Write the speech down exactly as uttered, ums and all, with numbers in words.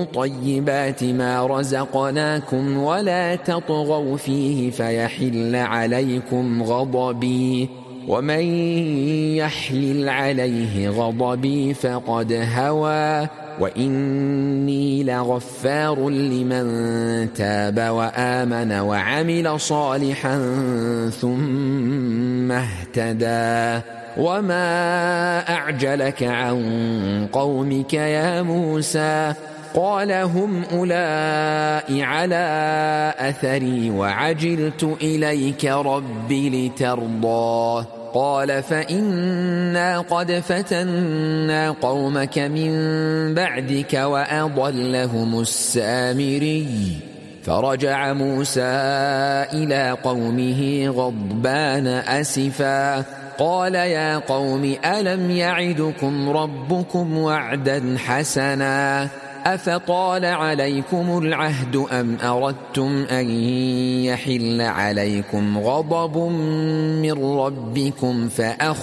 طيبات ما رزقناكم ولا تطغوا فيه فيحل عليكم غضبي ومن يحلل عليه غضبي فقد هوى وإني لغفار لمن تاب وآمن وعمل صالحا ثم اهتدى وما أعجلك عن قومك يا موسى قال هم أولئك على أثري وعجلت إليك رب لترضى قال فإنا قد فتنا قومك من بعدك وأضلهم السامري فرجع موسى إلى قومه غضبان أسفا قال يا قوم ألم يعدكم ربكم وعدا حسنا أفطال عليكم العهد أم أردتم أن يحل عليكم غضب من ربكم فأخذتم